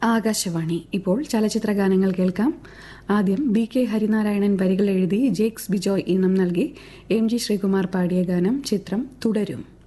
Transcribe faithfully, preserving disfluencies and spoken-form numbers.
ആകാശവാണി. ഇപ്പോൾ ചലച്ചിത്ര ഗാനങ്ങൾ കേൾക്കാം. ആദ്യം ബി കെ ഹരിനാരായണൻ വരികൾ എഴുതി ജേക്സ് ബിജോയ് ഈണം നൽകി എം ജി ശ്രീകുമാർ പാടിയ ഗാനം. ചിത്രം തുടരും.